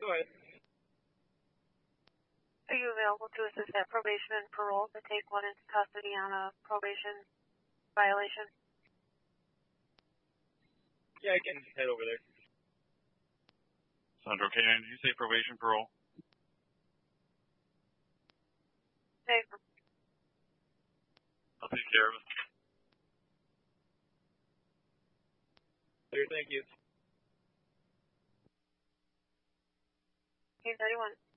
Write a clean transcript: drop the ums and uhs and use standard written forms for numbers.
Go ahead. Are you available to assist at probation and parole to take one into custody on a probation violation? Yeah, I can head over there. Sandro, K9, did you say probation, parole? Hey. I'll take care of it. Sure, thank you. K31.